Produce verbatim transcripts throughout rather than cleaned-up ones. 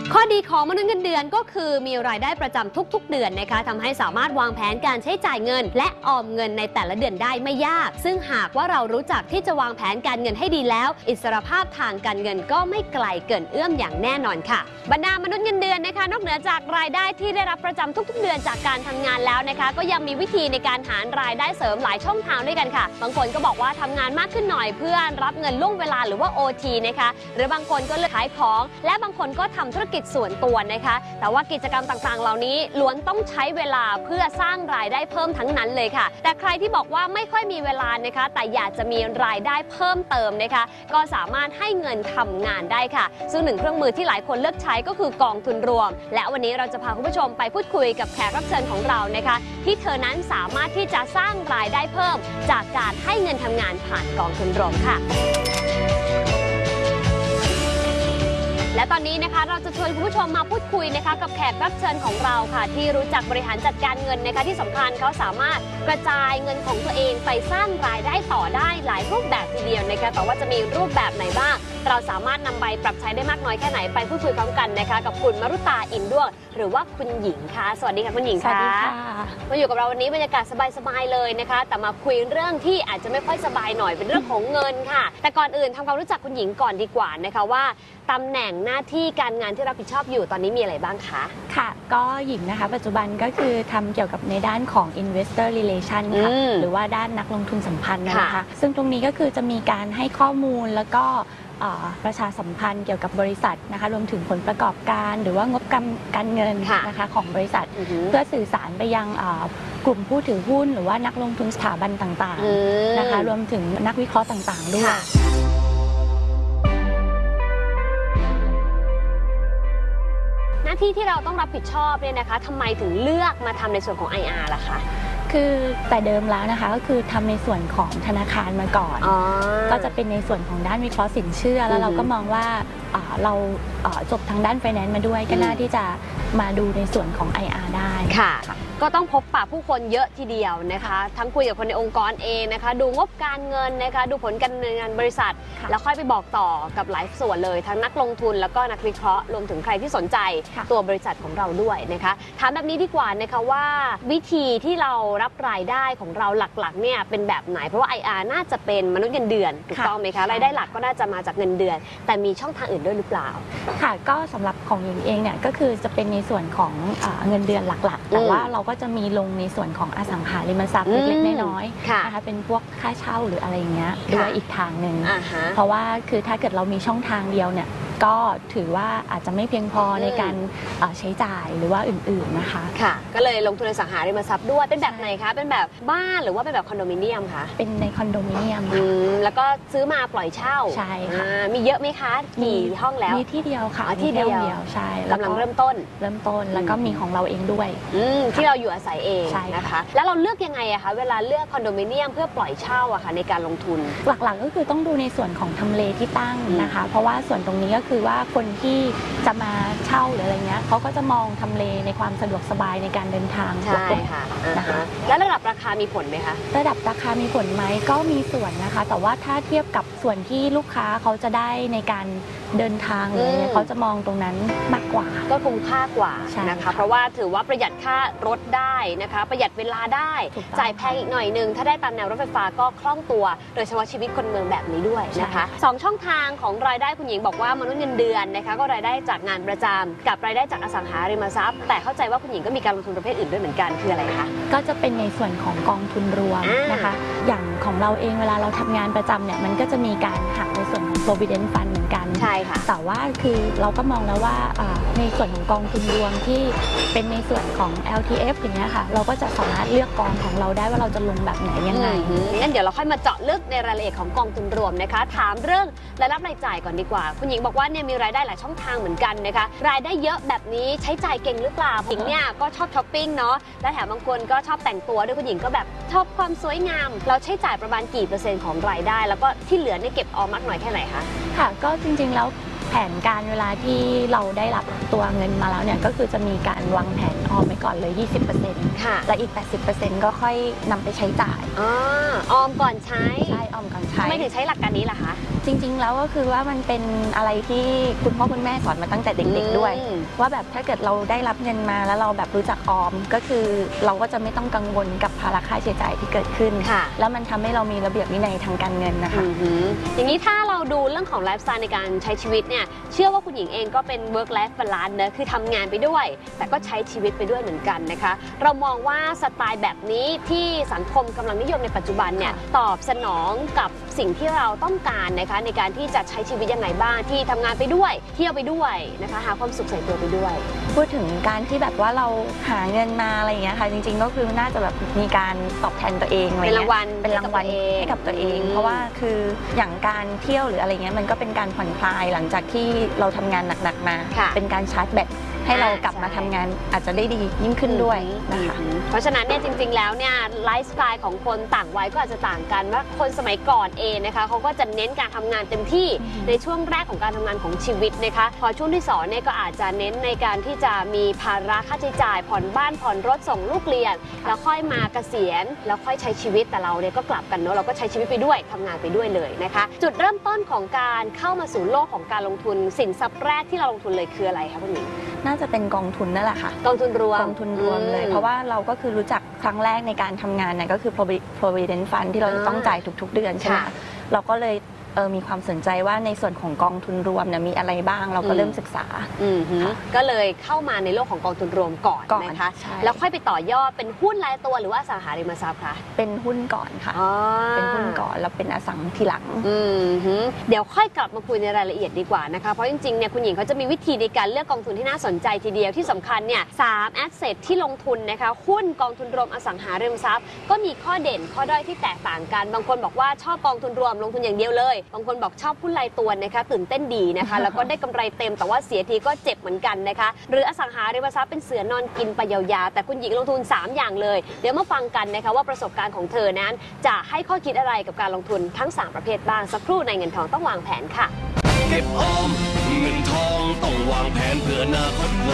ข้อดีของมนุษย์เงินเดือนก็คือมีรายได้ประจำทุกๆเดือนนะคะทำให้สามารถวางแผนการใช้จ่ายเงินและออมเงินในแต่ละเดือนได้ไม่ยากซึ่งหากว่าเรารู้จักที่จะวางแผนการเงินให้ดีแล้วอิสรภาพทางการเงินก็ไม่ไกลเกินเอื้อมอย่างแน่นอนค่ะบรรดามนุษย์เงินเดือนนะคะนอกเหนือจากรายได้ที่ได้รับประจำทุกๆเดือนจากการทำงานแล้วนะคะก็ยังมีวิธีในการหารายได้เสริมหลายช่องทางด้วยกันค่ะบางคนก็บอกว่าทำงานมากขึ้นหน่อยเพื่อรับเงินล่วงเวลาหรือว่า โอ ที นะคะหรือบางคนก็เลือกขายของและบางคนก็ทำธุรกิจส่วนตัวนะคะแต่ว่ากิจกรรมต่างๆเหล่านี้ล้วนต้องใช้เวลาเพื่อสร้างรายได้เพิ่มทั้งนั้นเลยค่ะแต่ใครที่บอกว่าไม่ค่อยมีเวลานะคะแต่อยากจะมีรายได้เพิ่มเติมนะคะก็สามารถให้เงินทำงานได้ค่ะซึ่งหนึ่งเครื่องมือที่หลายคนเลือกใช้ก็คือกองทุนรวมและวันนี้เราจะพาคุณผู้ชมไปพูดคุยกับแขกรับเชิญของเรานะคะที่เธอนั้นสามารถที่จะสร้างรายได้เพิ่มจากการให้เงินทำงานผ่านกองทุนรวมค่ะและตอนนี้นะคะเราจะชวนคุณผู้ชมมาพูดคุยนะคะกับแขกรับเชิญของเราค่ะที่รู้จักบริหารจัดการเงินนะคะที่สำคัญเขาสามารถกระจายเงินของตัวเองไปสร้างรายได้ต่อได้หลายรูปแบบทีเดียวนะคะแต่ว่าจะมีรูปแบบไหนบ้างเราสามารถนำไปปรับใช้ได้มากน้อยแค่ไหนไปพูดคุยพร้อมกันนะคะกับคุณมรุตาอินด้วงหรือว่าคุณหญิงค่ะสวัสดีค่ะคุณหญิงค่ะสวัสดีค่ะมาอยู่กับเราวันนี้บรรยากาศสบายๆเลยนะคะแต่มาคุยเรื่องที่อาจจะไม่ค่อยสบายหน่อยเป็นเรื่องของเงินค่ะแต่ก่อนอื่นทำความรู้จักคุณหญิงก่อนดีกว่านะคะว่าตำแหน่งหน้าที่การงานที่รับผิดชอบอยู่ตอนนี้มีอะไรบ้างคะค่ะก็หญิงนะคะปัจจุบันก็คือทำเกี่ยวกับในด้านของ investor relation ค่ะหรือว่าด้านนักลงทุนสัมพันธ์นะคะซึ่งตรงนี้ก็คือจะมีการให้ข้อมูลแล้วก็ประชาสัมพันธ์เกี่ยวกับบริษัทนะคะรวมถึงผลประกอบการหรือว่างบการเงินนะคะของบริษัทเพื่อสื่อสารไปยังกลุ่มผู้ถือหุ้นหรือว่านักลงทุนสถาบันต่างๆนะคะรวมถึงนักวิเคราะห์ต่างๆด้วยหน้าที่ที่เราต้องรับผิดชอบเนี่ยนะคะทำไมถึงเลือกมาทำในส่วนของ ไอ อาร์ ล่ะคะคือแต่เดิมแล้วนะคะก็คือทำในส่วนของธนาคารมาก่อนก็จะเป็นในส่วนของด้านวิเคราะห์สินเชื่อแล้วเราก็มองว่าเราจบทางด้านไฟแนนซ์มาด้วยก็น่าที่จะมาดูในส่วนของ ไอ อาร์ ได้ค่ะก็ต้องพบปะผู้คนเยอะทีเดียวนะคะทั้งคุยกับคนในองค์กรเองนะคะดูงบการเงินนะคะดูผลการดำเนินงานบริษัทแล้วค่อยไปบอกต่อกับหลายส่วนเลยทั้งนักลงทุนแล้วก็นักวิเคราะห์รวมถึงใครที่สนใจตัวบริษัทของเราด้วยนะคะถามแบบนี้ดีกว่านะคะว่าวิธีที่เรารับรายได้ของเราหลักๆเนี่ยเป็นแบบไหนเพราะว่า ไอ อาร์ น่าจะเป็นมนุษย์เงินเดือนถูกต้องไหมคะรายได้หลักก็น่าจะมาจากเงินเดือนแต่มีช่องทางอื่นด้วยหรือเปล่าค่ะก็สำหรับของหญิงเองเนี่ยก็คือจะเป็นในส่วนของเงินเดือนหลักๆแต่ว่าเราก็จะมีลงในส่วนของอสังหาริมทรัพย์เล็กๆน้อยๆนะคะเป็นพวกค่าเช่าหรืออะไรอย่างเงี้ยด้วยอีกทางหนึ่งเพราะว่าคือถ้าเกิดเรามีช่องทางเดียวเนี่ยก็ถือว่าอาจจะไม่เพียงพอในการใช้จ่ายหรือว่าอื่นๆนะคะค่ะก็เลยลงทุนในอสังหาริมทรัพย์ด้วยเป็นแบบไหนคะเป็นแบบบ้านหรือว่าเป็นแบบคอนโดมิเนียมคะเป็นในคอนโดมิเนียมค่ะแล้วก็ซื้อมาปล่อยเช่าใช่ค่ะมีเยอะไหมคะกี่ห้องแล้วมีที่เดียวค่ะที่เดียวใช่กำลังเริ่มต้นเริ่มต้นแล้วก็มีของเราเองด้วยที่เราอยู่อาศัยเองนะคะแล้วเราเลือกยังไงอะคะเวลาเลือกคอนโดมิเนียมเพื่อปล่อยเช่าอะค่ะในการลงทุนหลักๆก็คือต้องดูในส่วนของทำเลที่ตั้งนะคะเพราะว่าส่วนตรงนี้ก็คือว่าคนที่จะมาเช่าหรืออะไรเงี้ยเขาก็จะมองทำเลในความสะดวกสบายในการเดินทางใช่ค่ะนะคะแล้วระดับราคามีผลไหมคะระดับราคามีผลไหมก็มีส่วนนะคะแต่ว่าถ้าเทียบกับส่วนที่ลูกค้าเขาจะได้ในการเดินทางเลยเขาจะมองตรงนั้นมากกว่าก็คุ้มค่ากว่านะคะเพราะว่าถือว่าประหยัดค่ารถได้นะคะประหยัดเวลาได้จ่ายแพงอีกหน่อยนึงถ้าได้ตามแนวรถไฟฟ้าก็คล่องตัวโดยเฉพาะชีวิตคนเมืองแบบนี้ด้วยนะคะสองช่องทางของรายได้คุณหญิงบอกว่ามนุษย์เงินเดือนนะคะก็รายได้จากงานประจำกับรายได้จากอสังหาริมทรัพย์แต่เข้าใจว่าคุณหญิงก็มีการลงทุนประเภทอื่นด้วยเหมือนกันคืออะไรคะก็จะเป็นในส่วนของกองทุนรวมนะคะอย่างของเราเองเวลาเราทำงานประจำเนี่ยมันก็จะมีการหักในส่วนของ provident fund เหมือนกันใช่ค่ะแต่ว่าคือเราก็มองแล้วว่าในส่วนของกองทุนรวมที่เป็นในส่วนของ แอล ที เอฟ อย่างเงี้ยค่ะเราก็จะสามารถเลือกกองของเราได้ว่าเราจะลงแบบไหนยังไงงั้นเดี๋ยวเราค่อยมาเจาะลึกในรายละเอียดของกองทุนรวมนะคะถามเรื่องรายรับรายจ่ายก่อนดีกว่าคุณหญิงบอกว่าเนี่ยมีรายได้หลายช่องทางเหมือนกันนะคะรายได้เยอะแบบนี้ใช้จ่ายเก่งหรือเปล่าหญิงเนี่ยก็ชอบช้อปปิ้งเนาะและแถมบางคนก็ชอบแต่งตัวด้วยคุณหญิงก็แบบชอบความสวยงามเราใช้จ่ายประมาณกี่เปอร์เซ็นต์ของรายได้แล้วก็ที่เหลือเนี่ยเก็บออมมากน้อยแค่ไหนคะค่ะก็จริงๆแล้วแผนการเวลาที่เราได้รับตัวเงินมาแล้วเนี่ยก็คือจะมีการวางแผนออมไปก่อนเลย ยี่สิบเปอร์เซ็นต์ค่ะและอีก แปดสิบเปอร์เซ็นต์ ก็ค่อยนำไปใช้จ่ายอ๋อออมก่อนใช้ใช่ออมก่อนใช้ทำไมถึงใช้หลักการนี้ล่ะคะจจริงๆแล้วก็คือว่ามันเป็นอะไรที่คุณพ่อคุณแม่สอนมาตั้งแต่เด็กๆด้วยว่าแบบถ้าเกิดเราได้รับเงินมาแล้วเราแบบรู้จักออมก็คือเราก็จะไม่ต้องกังวลกับภาระค่าใช้จ่ายที่เกิดขึ้นแล้วมันทำให้เรามีระเบียบวินัยทางการเงินนะคะอย่างนี้ถ้าเราดูเรื่องของไลฟ์สไตล์ในการใช้ชีวิตเนี่ยเชื่อว่าคุณหญิงเองก็เป็น work life balance นะคือทำงานไปด้วยแต่ก็ใช้ชีวิตไปด้วยเหมือนกันนะคะเรามองว่าสไตล์แบบนี้ที่สังคมกำลังนิยมในปัจจุบันเนี่ยตอบสนองกับสิ่งที่เราต้องการนะคะในการที่จะใช้ชีวิตยังไงบ้างที่ทำงานไปด้วยเที่ยวไปด้วยนะคะหาความสุขใส่ตัวไปด้วยพูดถึงการที่แบบว่าเราหาเงินมาอะไรอย่างเงี้ยค่ะจริงๆก็คือน่าจะแบบมีการตอบแทนตัวเองเป็นรางวัลเป็นรางวัลให้กับตัวเองเพราะว่าคืออย่างการเที่ยวหรืออะไรเงี้ยมันก็เป็นการผ่อนคลายหลังจากที่เราทำงานหนักๆมาเป็นการชาร์จแบตให้เรากลับมาทำงานอาจจะได้ดียิ่งขึ้นด้วยนะคะเพราะฉะนั้นเนี่ยจริงๆแล้วเนี่ยไลฟ์สไตล์ของคนต่างวัยก็อาจจะต่างกันว่าคนสมัยก่อนเองนะคะเขาก็จะเน้นการทำงานเต็มที่ในช่วงแรกของการทำงานของชีวิตนะคะพอช่วงที่สองเนี่ยก็อาจจะเน้นในการที่จะมีภาระค่าใช้จ่ายผ่อนบ้านผ่อนรถส่งลูกเรียนแล้วค่อยมาเกษียณแล้วค่อยใช้ชีวิตแต่เราเนี่ยก็กลับกันเนาะเราก็ใช้ชีวิตไปด้วยทำงานไปด้วยเลยนะคะจุดเริ่มต้นของการเข้ามาสู่โลกของการลงทุนสินทรัพย์แรกที่เราลงทุนเลยคืออะไรคะคุณหญิงน่าจะเป็นกองทุนนั่นแหละค่ะกองทุนรวมกองทุนรวมเลยเพราะว่าเราก็คือรู้จักครั้งแรกในการทำงานเนี่ยก็คือ provident fund ที่เราจะต้องจ่ายทุกๆเดือนใช่ไหมเราก็เลยเออมีความสนใจว่าในส่วนของกองทุนรวมเนี่ยมีอะไรบ้างเราก็เริ่มศึกษาก็เลยเข้ามาในโลกของกองทุนรวมก่อนนะคะแล้วค่อยไปต่อยอดเป็นหุ้นรายตัวหรือว่าอสังหาริมทรัพย์คะเป็นหุ้นก่อนค่ะเป็นหุ้นก่อนแล้วเป็นอสังทีหลังเดี๋ยวค่อยกลับมาคุยในรายละเอียดดีกว่านะคะเพราะจริงๆเนี่ยคุณหญิงเขาจะมีวิธีในการเลือกกองทุนที่น่าสนใจทีเดียวที่สำคัญเนี่ยสามแอสเซทที่ลงทุนนะคะหุ้นกองทุนรวมอสังหาริมทรัพย์ก็มีข้อเด่นข้อด้อยที่แตกต่างกันบางคนบอกว่าชอบกองทุนรวมลงทุนอย่างเดียวเลยบางคนบอกชอบหุ้นรายตัวนะคะตื่นเต้นดีนะคะแล้วก็ได้กำไรเต็มแต่ว่าเสียทีก็เจ็บเหมือนกันนะคะหรืออสังหาริมทรัพย์เป็นเสือนอนกินไปยาวๆแต่คุณหญิงลงทุนสามอย่างเลยเดี๋ยวมาฟังกันนะคะว่าประสบการณ์ของเธอนั้นจะให้ข้อคิดอะไรกับการลงทุนทั้งสามประเภทบ้างสักครู่ในเงินทองต้องวางแผนค่ะเก็บออมเงินทองต้องวางแผนเพื่ออนาคตไกล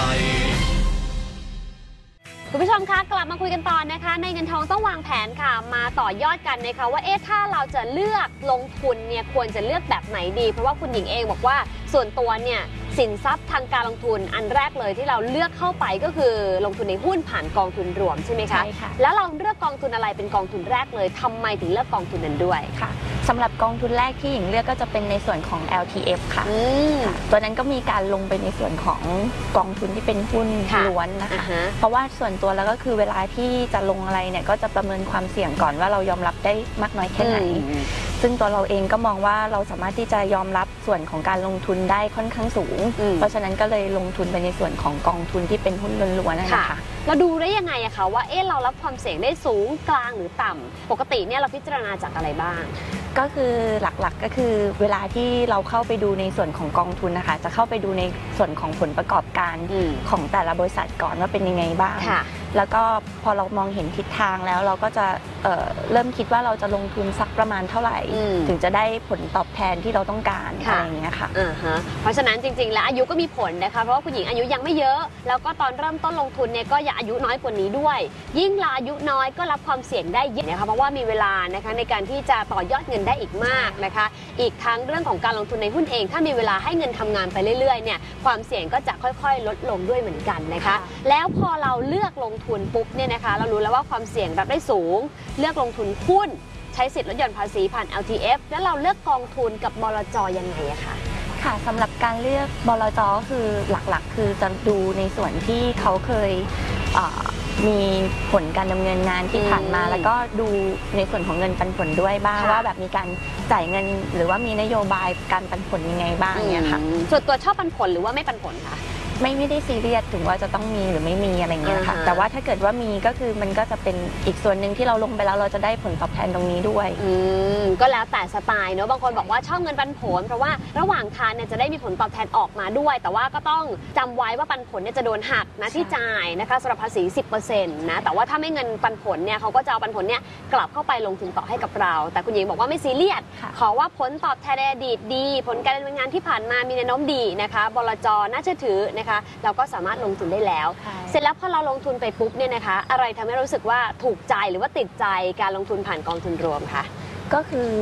คุณผู้ชมคะกลับมาคุยกันต่อนะคะในเงินทองต้องวางแผนค่ะมาต่อยอดกันนะคะว่าเอ๊ะถ้าเราจะเลือกลงทุนเนี่ยควรจะเลือกแบบไหนดีเพราะว่าคุณหญิงเองบอกว่าส่วนตัวเนี่ยสินทรัพย์ทางการลงทุนอันแรกเลยที่เราเลือกเข้าไปก็คือลงทุนในหุ้นผ่านกองทุนรวมใช่ไหมคะใช่ค่ะแล้วเราเลือกกองทุนอะไรเป็นกองทุนแรกเลยทำไมถึงเลือกกองทุนนั้นด้วยค่ะสำหรับกองทุนแรกที่หญิงเลือกก็จะเป็นในส่วนของ แอล ที เอฟ ค่ะตัวนั้นก็มีการลงไปในส่วนของกองทุนที่เป็นหุ้นล้วนนะคะเพราะว่าส่วนตัวแล้วก็คือเวลาที่จะลงอะไรเนี่ยก็จะประเมินความเสี่ยงก่อนว่าเรายอมรับได้มากน้อยแค่ไหนซึ่งตัวเราเองก็มองว่าเราสามารถที่จะยอมรับส่วนของการลงทุนได้ค่อนข้างสูงเพราะฉะนั้นก็เลยลงทุนไปในส่วนของกองทุนที่เป็นหุ้นล้วนๆนะคะเราดูได้ยังไงอะคะว่าเอ๊ะเรารับความเสี่ยงได้สูงกลางหรือต่ำปกติเนี่ยเราพิจารณาจากอะไรบ้างก็คือหลักๆก็คือเวลาที่เราเข้าไปดูในส่วนของกองทุนนะคะจะเข้าไปดูในส่วนของผลประกอบการของแต่ละบริษัทก่อนว่าเป็นยังไงบ้างแล้วก็พอเรามองเห็นทิศทางแล้วเราก็จะ เ, เริ่มคิดว่าเราจะลงทุนสักประมาณเท่าไหร่ถึงจะได้ผลตอบแทนที่เราต้องการอะไรอย่างเงี้ยค่ะเพราะฉะนั้นจริงๆแล้วอายุก็มีผลนะคะเพราะว่าคุณหญิงอายุยังไม่เยอะแล้วก็ตอนเริ่มต้นลงทุนเนี่ยก็อย่าอายุน้อยกว่านี้ด้วยยิ่งเราอายุน้อยก็รับความเสี่ยงได้เยอะนะคะเพราะว่ามีเวลานะคะในการที่จะต่อยอดเงินได้อีกมากนะคะอีกทั้งเรื่องของการลงทุนในหุ้นเองถ้ามีเวลาให้เงินทำงานไปเรื่อยๆเนี่ยความเสี่ยงก็จะค่อยๆลดลงด้วยเหมือนกันนะคะแล้วพอเราเลือกลงทุนปุ๊บเนี่ยนะคะเรารู้แล้วว่าความเสี่ยงรับได้สูงเลือกลงทุนหุ้นใช้สิทธิ์ลดหย่อนภาษีผ่าน แอล ที เอฟ แล้วเราเลือกกองทุนกับบลจ.ยังไงอะคะค่ะสำหรับการเลือกบลจ.ก็คือหลักๆคือจะดูในส่วนที่เขาเคยมีผลการดำเนินงานที่ผ่านมาแล้วก็ดูในส่วนของเงินปันผลด้วยบ้างว่าแบบมีการจ่ายเงินหรือว่ามีนโยบายการปันผลยังไงบ้างเนี่ยค่ะส่วนตัวชอบปันผลหรือว่าไม่ปันผลคะไม่ไม่ได้ซีเรียสถึงว่าจะต้องมีหรือไม่มีอะไรเงี้ยค่ะแต่ว่าถ้าเกิดว่ามีก็คือมันก็จะเป็นอีกส่วนหนึ่งที่เราลงไปแล้วเราจะได้ผลตอบแทนตรงนี้ด้วยอืมก็แล้วแต่สไตล์เนอะบางคนบอกว่าชอบเงินปันผลเพราะว่าระหว่างทางเนี่ยจะได้มีผลตอบแทนออกมาด้วยแต่ว่าก็ต้องจำไว้ว่าปันผลเนี่ยจะโดนหักนะที่จ่ายนะคะสำหรับภาษี สิบเปอร์เซ็นต์ นะแต่ว่าถ้าไม่เงินปันผลเนี่ยเขาก็จะเอาปันผลเนี่ยกลับเข้าไปลงทุนต่อให้กับเราแต่คุณหญิงบอกว่าไม่ซีเรียสขอว่าผลตอบแทนในอดีตดีผลการดำเนินงานที่ผ่านมามีแนวโน้มดีนะคะบลจ.น่าเชื่อถือนะคะเราก็สามารถลงทุนได้แล้วเสร็จแล้วพอเราลงทุนไปปุ๊บเนี่ยนะคะอะไรทำให้รู้สึกว่าถูกใจหรือว่าติดใจการลงทุนผ่านกองทุนรวมคะก็คือ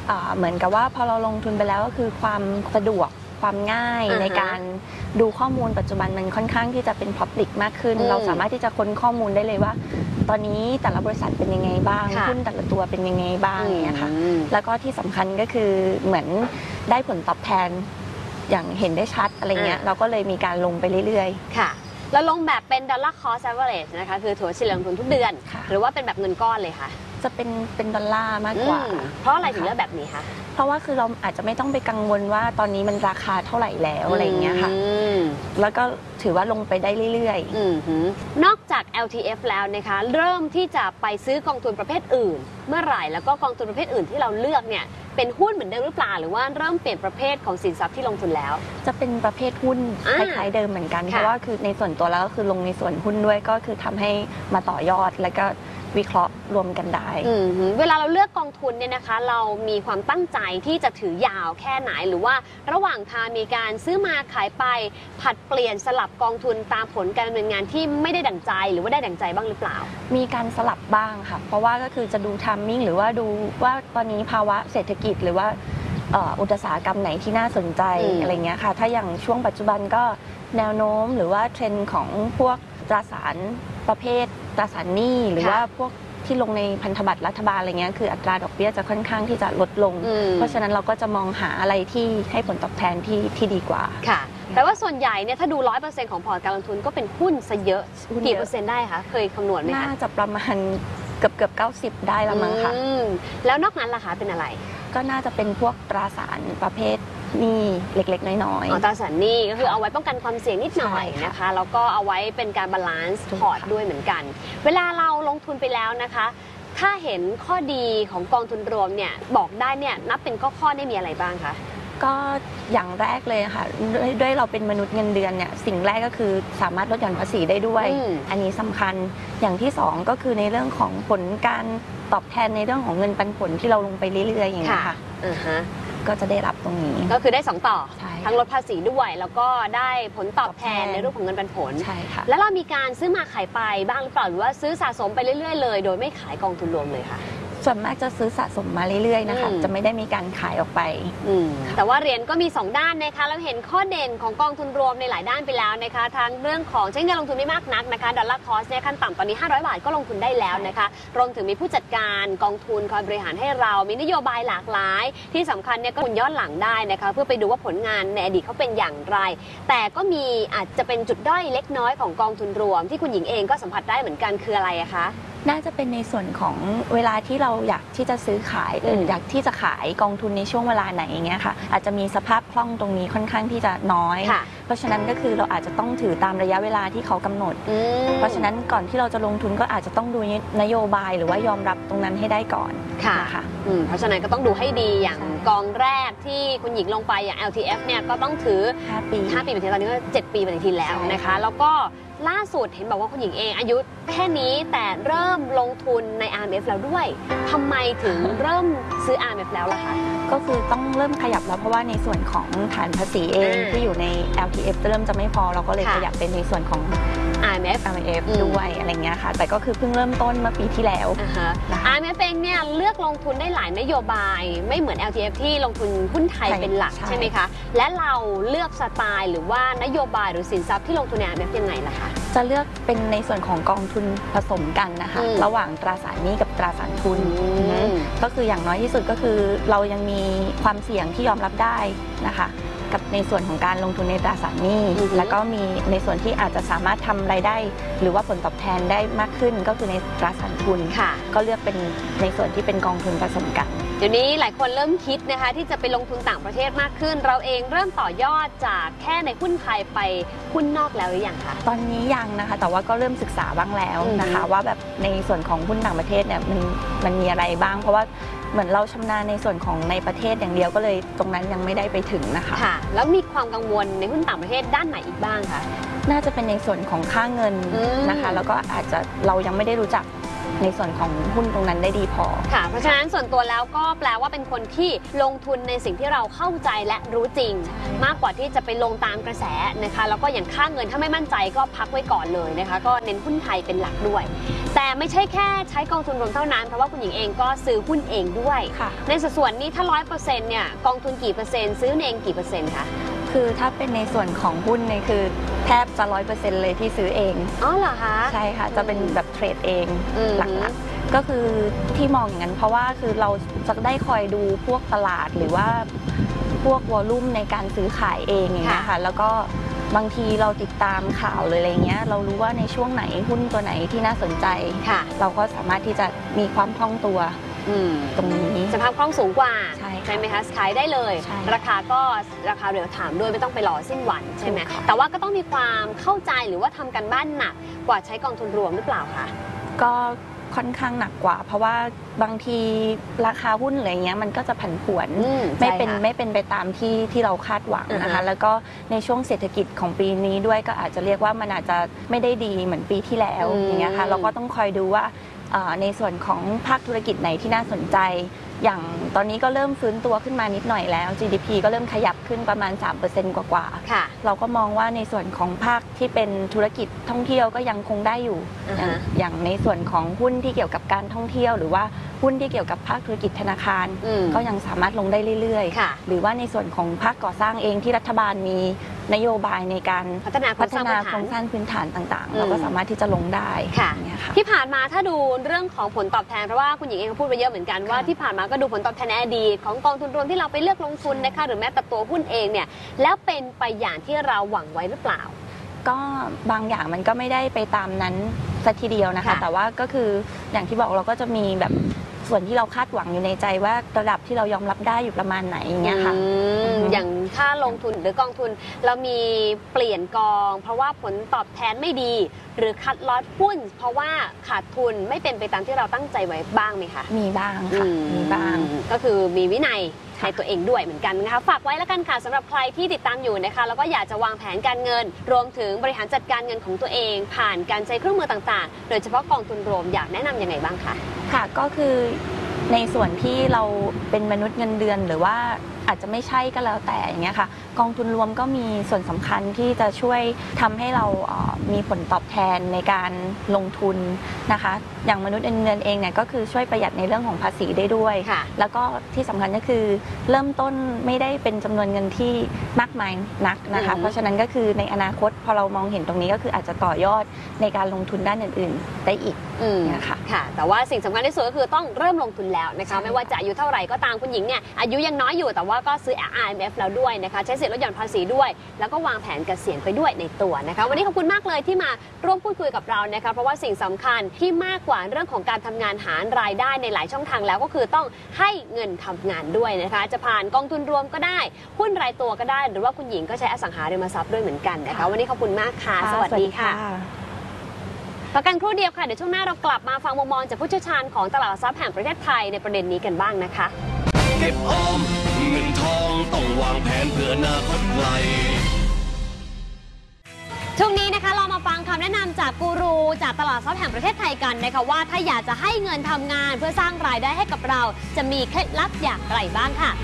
เหมือนกับว่าพอเราลงทุนไปแล้วก็คือความสะดวกความง่าย uh-huh. ในการดูข้อมูลปัจจุบันมันค่อนข้างที่จะเป็น Public มากขึ้น เราสามารถที่จะค้นข้อมูลได้เลยว่าตอนนี้แต่ละบริษัทเป็นยังไงบ้างหุ้นแต่ละตัวเป็นยังไงบ้างเนี่ยค่ะแล้วก็ที่สำคัญก็คือเหมือนได้ผลตอบแทนอย่างเห็นได้ชัดอะไรเงี้ยเราก็เลยมีการลงไปเรื่อยๆค่ะแล้วลงแบบเป็น dollar cost average นะคะคือถัวเฉลี่ยลงทุนทุกเดือนหรือว่าเป็นแบบเงินก้อนเลยคะจะเป็นเป็นดอลลาร์มากกว่าเพราะอะไรถึงเลือกแบบนี้คะเพราะว่าคือเราอาจจะไม่ต้องไปกังวลว่าตอนนี้มันราคาเท่าไหร่แล้วอะไรเงี้ยค่ะแล้วก็ถือว่าลงไปได้เรื่อยๆนอกจาก แอล ที เอฟ แล้วนะคะเริ่มที่จะไปซื้อกองทุนประเภทอื่นเมื่อไหร่แล้วก็กองทุนประเภทอื่นที่เราเลือกเนี่ยเป็นหุ้นเหมือนเดิมหรือเปล่าหรือว่าเริ่มเปลี่ยนประเภทของสินทรัพย์ที่ลงทุนแล้วจะเป็นประเภทหุ้นคล้ายๆเดิมเหมือนกันเพราะว่าคือในส่วนตัวแล้วก็คือลงในส่วนหุ้นด้วยก็คือทำให้มาต่อยอดแล้วก็วิเคราะห์รวมกันได้เวลาเราเลือกกองทุนเนี่ยนะคะเรามีความตั้งใจที่จะถือยาวแค่ไหนหรือว่าระหว่างทางมีการซื้อมาขายไปผัดเปลี่ยนสลับกองทุนตามผลการดำเนินงานที่ไม่ได้ดั่งใจหรือว่าได้ดั่งใจบ้างหรือเปล่ามีการสลับบ้างค่ะเพราะว่าก็คือจะดูทัมมิ่งหรือว่าดูว่าตอนนี้ภาวะเศรษฐกิจหรือว่าอุตสาหกรรมไหนที่น่าสนใจอะไรเงี้ยค่ะถ้าอย่างช่วงปัจจุบันก็แนวโน้มหรือว่าเทรนด์ของพวกตราสารประเภทตราสารหนี้หรือว่าพวกที่ลงในพันธบัตรรัฐบาลอะไรเงี้ยคืออัตราดอกเบี้ยจะค่อนข้างที่จะลดลงเพราะฉะนั้นเราก็จะมองหาอะไรที่ให้ผลตอบแทนที่ที่ดีกว่าค่ะแต่ว่าส่วนใหญ่เนี่ยถ้าดู ร้อยเปอร์เซ็นต์ ของพอร์ตการลงทุนก็เป็นหุ้นซะเยอะกี่เปอร์เซ็นต์ได้คะเคยคำนวณไหมคะน่าจะประมาณเกือบเกือบเก้าสิบได้ละมั้งค่ะแล้วนอกนั้นล่ะคะเป็นอะไรก็น่าจะเป็นพวกตราสารประเภทหนี้เล็กๆน้อยๆตราสารหนี้ก็คือเอาไว้ป้องกันความเสี่ยงนิดหน่อยนะคะแล้วก็เอาไว้เป็นการบาลานซ์พอร์ตด้วยเหมือนกันเวลาเราลงทุนไปแล้วนะคะถ้าเห็นข้อดีของกองทุนรวมเนี่ยบอกได้เนี่ยนับเป็นข้อข้อได้มีอะไรบ้างคะก็อย่างแรกเลยค่ะด้วยเราเป็นมนุษย์เงินเดือนเนี่ยสิ่งแรกก็คือสามารถลดหย่อนภาษีได้ด้วย อ, อันนี้สำคัญอย่างที่สองก็คือในเรื่องของผลการตอบแทนในเรื่องของเงินปันผลที่เราลงไปเรื่อยๆอย่างนี้ค่ะก็จะได้รับตรงนี้ก็คือได้สองต่อทั้งลดภาษีด้วยแล้วก็ได้ผลตอบแทนในรูปของเงินปันผลใช่ค่ะแล้วเรามีการซื้อมาขายไปบ้างหรือเปล่าหรือว่าซื้อสะสมไปเรื่อยๆเลยโดยไม่ขายกองทุนรวมเลยค่ะส่วนมากจะซื้อสะสมมาเรื่อยๆนะคะจะไม่ได้มีการขายออกไปแต่ว่าเหรียญก็มีสองด้านนะคะเราเห็นข้อเด่นของกองทุนรวมในหลายด้านไปแล้วนะคะทั้งเรื่องของใช้เงินลงทุนไม่มากนักนะคะดอลลาร์คอสเนี่ยขั้นต่ำตอนนี้ห้าร้อยบาทก็ลงทุนได้แล้วนะคะรวมถึงมีผู้จัดการกองทุนคอยบริหารให้เรามีนโยบายหลากหลายที่สำคัญเนี่ยก็ย้อนหลังได้นะคะเพื่อไปดูว่าผลงานในอดีตเขาเป็นอย่างไรแต่ก็มีอาจจะเป็นจุดด้อยเล็กน้อยของกองทุนรวมที่คุณหญิงเองก็สัมผัสได้เหมือนกันคืออะไรอะคะน่าจะเป็นในส่วนของเวลาที่เราอยากที่จะซื้อขายหรืออยากที่จะขายกองทุนในช่วงเวลาไหนอย่างเงี้ยค่ะอาจจะมีสภาพคล่องตรงนี้ค่อนข้างที่จะน้อยเพราะฉะนั้นก็คือเราอาจจะต้องถือตามระยะเวลาที่เขากำหนดเพราะฉะนั้นก่อนที่เราจะลงทุนก็อาจจะต้องดูนโยบายหรือว่ายอมรับตรงนั้นให้ได้ก่อนค่ะเพราะฉะนั้นก็ต้องดูให้ดีอย่างกองแรกที่คุณหญิงลงไปอย่าง แอล ที เอฟ เนี่ยก็ต้องถือห้าปีห้าปีปฏิทินตอนนี้ก็เจ็ดปีปฏิทินแล้วนะคะแล้วก็ล่าสุดเห็นบอกว่าคุณหญิงเองอายุแค่นี้แต่เริ่มลงทุนใน อาร์ เอ็ม เอฟ แล้วด้วยทำไมถึงเริ่มซื้อ อาร์ เอ็ม เอฟ แล้วล่ะคะก็คือต้องเริ่มขยับแล้วเพราะว่าในส่วนของฐานภาษีเองที่อยู่ใน แอล ที เอฟ เริ่มจะไม่พอเราก็เลยขยับเป็นในส่วนของอาร์ เอ็ม เอฟอาร์ เอ็ม เอฟ ด้วยอะไรเงี้ยค่ะแต่ก็คือเพิ่งเริ่มต้นเมื่อปีที่แล้วอาร์ เอ็ม เอฟ เองเนี่ยเลือกลงทุนได้หลายนโยบายไม่เหมือน แอล ที เอฟ ที่ลงทุนหุ้นไทยเป็นหลักใช่ไหมคะและเราเลือกสไตล์หรือว่านโยบายหรือสินทรัพย์ที่ลงทุนใน อาร์ เอ็ม เอฟ ยังไงล่ะคะจะเลือกเป็นในส่วนของกองทุนผสมกันนะคะระหว่างตราสารหนี้กับตราสารทุนก็คืออย่างน้อยที่สุดก็คือเรายังมีความเสี่ยงที่ยอมรับได้นะคะกับในส่วนของการลงทุนในตราสารหนี้แล้วก็มีในส่วนที่อาจจะสามารถทำรายได้หรือว่าผลตอบแทนได้มากขึ้นก็คือในตราสารทุนก็เลือกเป็นในส่วนที่เป็นกองทุนผสมกันเดี๋ยวนี้หลายคนเริ่มคิดนะคะที่จะไปลงทุนต่างประเทศมากขึ้นเราเองเริ่มต่อยอดจากแค่ในหุ้นไทยไปหุ้นนอกแล้วหรือยังคะตอนนี้ยังนะคะแต่ว่าก็เริ่มศึกษาบ้างแล้วนะคะว่าแบบในส่วนของหุ้นต่างประเทศเนี่ยมันมันมีอะไรบ้างเพราะว่าเหมือนเราชำนาญในส่วนของในประเทศอย่างเดียวก็เลยตรงนั้นยังไม่ได้ไปถึงนะคะค่ะแล้วมีความกังวลในหุ้นต่างประเทศด้านไหนอีกบ้างคะน่าจะเป็นในส่วนของค่าเงินนะคะแล้วก็อาจจะเรายังไม่ได้รู้จักในส่วนของหุ้นตรงนั้นได้ดีพอค่ะเพราะฉะนั้นส่วนตัวแล้วก็แปลว่าเป็นคนที่ลงทุนในสิ่งที่เราเข้าใจและรู้จริงมากกว่าที่จะไปลงตามกระแสนะคะแล้วก็อย่างค่าเงินถ้าไม่มั่นใจก็พักไว้ก่อนเลยนะคะก็เน้นหุ้นไทยเป็นหลักด้วยแต่ไม่ใช่แค่ใช้กองทุนรวมเท่านั้นเพราะว่าคุณหญิงเองก็ซื้อหุ้นเองด้วยในสัดส่วนนี้ถ้าร้อยเปอร์เซ็นต์เนี่ยกองทุนกี่เปอร์เซ็นต์ซื้อเองกี่เปอร์เซ็นต์คะคือถ้าเป็นในส่วนของหุ้นเนี่ยคือแทบจะร้อยเปอร์เซ็นต์เลยที่ซื้อเองอ๋อเหรอคะใช่ค่ะจะเป็นแบบเทรดเองหลักๆก็คือที่มองอย่างนั้นเพราะว่าคือเราจะได้คอยดูพวกตลาดหรือว่าพวกวอลลุ่มในการซื้อขายเองอย่างเงี้ยค่ะแล้วก็บางทีเราติดตามข่าวเลยอะไรเงี้ยเรารู้ว่าในช่วงไหนหุ้นตัวไหนที่น่าสนใจเราก็สามารถที่จะมีความคล่องตัวตรงนี้สภาพคล่องสูงกว่าใช่ใช่ไหมคะขายได้เลยราคาก็ราคาเรียลไทม์ด้วยไม่ต้องไปรอสิ้นวันใช่ไหมแต่ว่าก็ต้องมีความเข้าใจหรือว่าทำกันบ้านหนักกว่าใช้กองทุนรวมหรือเปล่าคะก็ค่อนข้างหนักกว่าเพราะว่าบางทีราคาหุ้นอะไรเงี้ยมันก็จะผันผวนไม่เป็นไม่เป็นไปตามที่ที่เราคาดหวังนะคะแล้วก็ในช่วงเศรษฐกิจของปีนี้ด้วยก็อาจจะเรียกว่ามันอาจจะไม่ได้ดีเหมือนปีที่แล้วอย่างเงี้ยค่ะเราก็ต้องคอยดูว่าในส่วนของภาคธุรกิจไหนที่น่าสนใจอย่างตอนนี้ก็เริ่มฟื้นตัวขึ้นมานิดหน่อยแล้ว จี ดี พี ก็เริ่มขยับขึ้นประมาณ สามเปอร์เซ็นต์ กว่าๆเราก็มองว่าในส่วนของภาคที่เป็นธุรกิจท่องเที่ยวก็ยังคงได้อยู่ uh-huh. อย่างในส่วนของหุ้นที่เกี่ยวกับการท่องเที่ยวหรือว่าหุ้นที่เกี่ยวกับภาคธุรกิจธนาคารก็ยังสามารถลงได้เรื่อยๆหรือว่าในส่วนของภาคก่อสร้างเองที่รัฐบาลมีนโยบายในการพัฒนาโครงสร้างพื้นฐานต่างๆเราก็สามารถที่จะลงได้ที่ผ่านมาถ้าดูเรื่องของผลตอบแทนเพราะว่าคุณหญิงเองก็พูดไปเยอะเหมือนกันว่าที่ผ่านมาก็ดูผลตอบแทนในอดีตของกองทุนรวมที่เราไปเลือกลงทุนนะคะหรือแม้แต่ตัวหุ้นเองเนี่ยแล้วเป็นไปอย่างที่เราหวังไว้หรือเปล่าก็บางอย่างมันก็ไม่ได้ไปตามนั้นสักทีเดียวนะคะแต่ว่าก็คืออย่างที่บอกเราก็จะมีแบบส่วนที่เราคาดหวังอยู่ในใจว่าระดับที่เรายอมรับได้อยู่ประมาณไหนอย่างเงี้ยค่ะอย่างถ้าลงทุนหรือกองทุนเรามีเปลี่ยนกองเพราะว่าผลตอบแทนไม่ดีหรือคัดลอตหุ้นเพราะว่าขาดทุนไม่เป็นไปตามที่เราตั้งใจไว้บ้างไหมคะมีบ้างค่ะมีบ้างก็คือมีวินัยในตัวเองด้วยเหมือนกันนะคะฝากไว้แล้วกันค่ะสำหรับใครที่ติดตามอยู่นะคะแล้วก็อยากจะวางแผนการเงินรวมถึงบริหารจัดการเงินของตัวเองผ่านการใช้เครื่องมือต่างๆโดยเฉพาะกองทุนรวมอยากแนะนำยังไงบ้างคะค่ะก็คือในส่วนที่เราเป็นมนุษย์เงินเดือนหรือว่าอาจจะไม่ใช่ก็แล้วแต่อย่างเงี้ยค่ะกองทุนรวมก็มีส่วนสำคัญที่จะช่วยทำให้เรามีผลตอบแทนในการลงทุนนะคะอย่างมนุษย์เงินเดือนเองเนี่ยก็คือช่วยประหยัดในเรื่องของภาษีได้ด้วยแล้วก็ที่สำคัญก็คือเริ่มต้นไม่ได้เป็นจำนวนเงินที่มากมายนักนะคะเพราะฉะนั้นก็คือในอนาคตพอเรามองเห็นตรงนี้ก็คืออาจจะต่อยอดในการลงทุนด้านอื่นๆได้อีกนะคะค่ะแต่ว่าสิ่งสำคัญที่สุดก็คือต้องเริ่มลงทุนแล้วนะคะไม่ว่าจะอายุเท่าไหร่ก็ตามคุณหญิงเนี่ยอายุยังน้อยอยู่แต่ว่าก็ซื้อ อาร์ เอ็ม เอฟ แล้วด้วยนะคะใช้สิทธิ์ลดหย่อนภาษีด้วยแล้วก็วางแผนเกษียณไปด้วยในตัวนะคะวันนี้ขอบคุณมากเลยที่มาร่วมพูดคุยกับเรานะคะเพราะว่าสิ่งสำคัญที่มากกว่าเรื่องของการทำงานหารายได้ในหลายช่องทางแล้วก็คือต้องให้เงินทำงานด้วยนะคะจะผ่านกองทุนรวมก็ได้หุ้นรายตัวก็ได้หรือว่าคุณหญิงก็ใช้อสังหาริมทรัพย์ด้วยเหมือนกันนะคะวันนี้ขอบคุณมากค่ะสวัสดีค่ะประกันครู่เดียวค่ะเดี๋ยวช่วงหน้าเรากลับมาฟังมุมมองจากผู้เชี่ยวชาญของตลาดหลักทรัพย์แห่งประเทศไทยในประเด็นนี้กันบ้างนะคะเก็บออมเงินทองต้องวางแผนเพื่ออนาคตไกลช่วงนี้นะคะเรามาฟังคำแนะนำจากกูรูจากตลาดทรัพย์แห่งประเทศไทยกันนะคะว่าถ้าอยากจะให้เงินทำงานเพื่อสร้างรายได้ให้กับเราจะมีเคล็ดลับอย่างไรบ้างค่ะ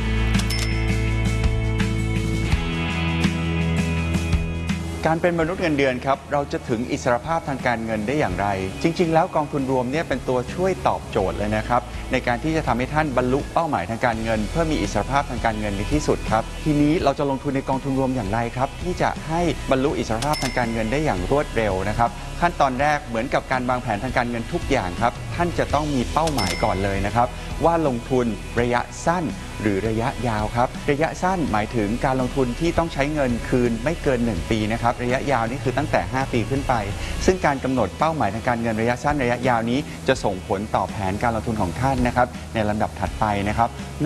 การเป็นมนุษย์เงินเดือนครับเราจะถึงอิสรภาพทางการเงินได้อย่างไรจริงๆแล้วกองทุนรวมเนี่ยเป็นตัวช่วยตอบโจทย์เลยนะครับในการที่จะทำให้ท่านบรรลุเป้าหมายทางการเงินเพื่อมีอิสรภาพทางการเงินในที่สุดครับทีนี้เราจะลงทุนในกองทุนรวมอย่างไรครับที่จะให้บรรลุอิสรภาพทางการเงินได้อย่างรวดเร็วนะครับขั้นตอนแรกเหมือนกับการวางแผนทางการเงินทุกอย่างครับท่านจะต้องมีเป้าหมายก่อนเลยนะครับว่าลงทุนระยะสั้นหรือระยะยาวครับระยะสั้นหมายถึงการลงทุนที่ต้องใช้เงินคืนไม่เกินหนึ่งปีนะครับระยะยาวนี่คือตั้งแต่ห้าปีขึ้นไปซึ่งการกำหนดเป้าหมายทางการเงินระยะสั้นระยะยาวนี้จะส่งผลต่อแผนการลงทุนของท่านนะครับในลำดับถัดไปนะครับ